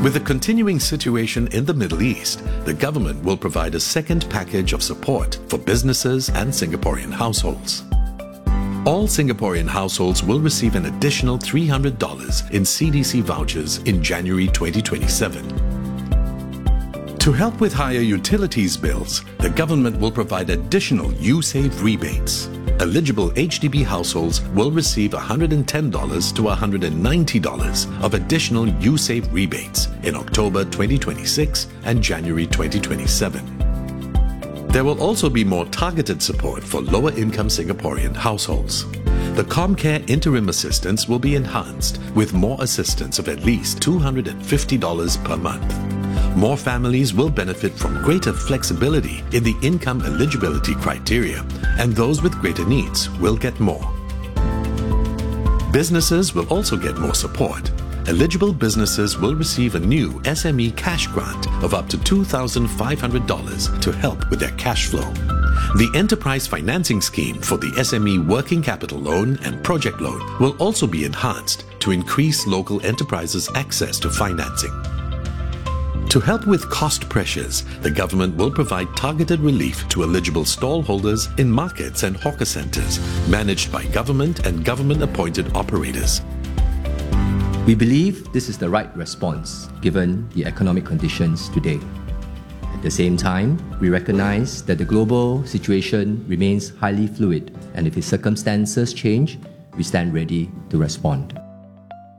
With the continuing situation in the Middle East, the government will provide a second package of support for businesses and Singaporean households. All Singaporean households will receive an additional $300 in CDC vouchers in January 2027. To help with higher utilities bills, the government will provide additional USave rebates. Eligible HDB households will receive $110 to $190 of additional USave rebates in October 2026 and January 2027. There will also be more targeted support for lower-income Singaporean households. The ComCare interim assistance will be enhanced with more assistance of at least $250 per month. More families will benefit from greater flexibility in the income eligibility criteria, and those with greater needs will get more. Businesses will also get more support. Eligible businesses will receive a new SME cash grant of up to $2,500 to help with their cash flow. The Enterprise Financing Scheme for the SME Working Capital Loan and Project Loan will also be enhanced to increase local enterprises' access to financing. To help with cost pressures, the government will provide targeted relief to eligible stall holders in markets and hawker centres managed by government and government-appointed operators. We believe this is the right response given the economic conditions today. At the same time, we recognise that the global situation remains highly fluid, and if its circumstances change, we stand ready to respond.